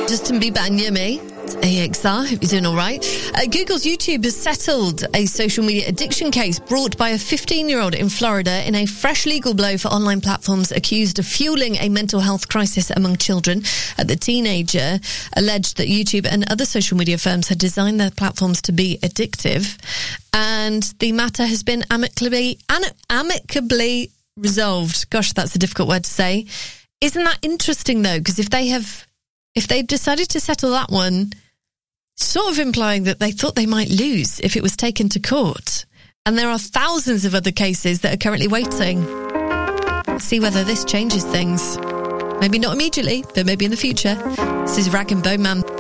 Justin Bieber and Yumi. It's AXR. Hope you're doing all right. Google's YouTube has settled a social media addiction case brought by a 15-year-old in Florida in a fresh legal blow for online platforms accused of fueling a mental health crisis among children. The teenager alleged that YouTube and other social media firms had designed their platforms to be addictive, and the matter has been amicably resolved. Gosh, that's a difficult word to say. Isn't that interesting, though? Because if they've decided to settle that one, sort of implying that they thought they might lose if it was taken to court. And there are thousands of other cases that are currently waiting. Let's see whether this changes things. Maybe not immediately, but maybe in the future. This is Rag and Bone Man.